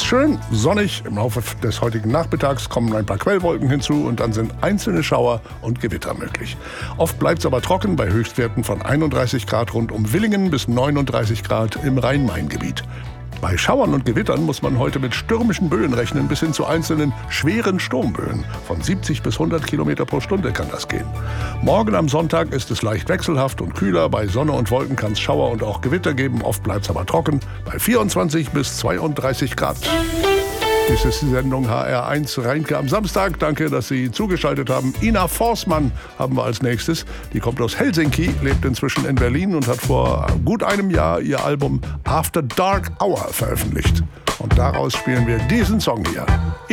schön sonnig. Im Laufe des heutigen Nachmittags kommen ein paar Quellwolken hinzu und dann sind einzelne Schauer und Gewitter möglich. Oft bleibt es aber trocken bei Höchstwerten von 31 Grad rund um Villingen bis 39 Grad im Rhein-Main-Gebiet. Bei Schauern und Gewittern muss man heute mit stürmischen Böen rechnen, bis hin zu einzelnen schweren Sturmböen. Von 70 bis 100 Kilometer pro Stunde kann das gehen. Morgen am Sonntag ist es leicht wechselhaft und kühler. Bei Sonne und Wolken kann es Schauer und auch Gewitter geben. Oft bleibt es aber trocken bei 24 bis 32 Grad. Dies ist die Sendung HR1 Rheinke am Samstag. Danke, dass Sie zugeschaltet haben. Ina Forsmann haben wir als nächstes. Die kommt aus Helsinki, lebt inzwischen in Berlin und hat vor gut einem Jahr ihr Album After Dark Hour veröffentlicht. Und daraus spielen wir diesen Song hier.